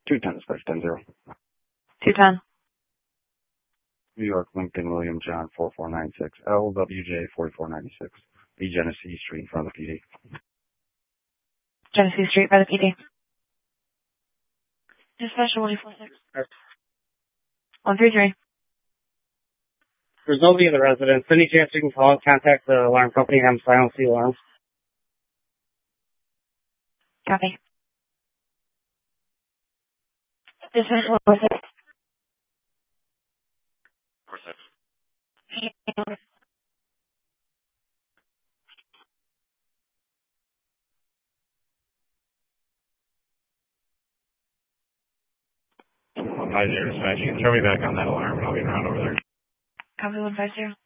210 dispatch 10-0. 210. New York, Lincoln, William John, 4496, LWJ 4496, B Genesee Street in front of the PD. Genesee Street by the PD. Dispatch 146. 133. There's nobody in the residence. Any chance you can call, contact the alarm company and have them silence the alarms? Copy. Dispatch 146. 46. Hi there, dispatch. You can throw me back on that alarm and I'll get around over there. Copy 150.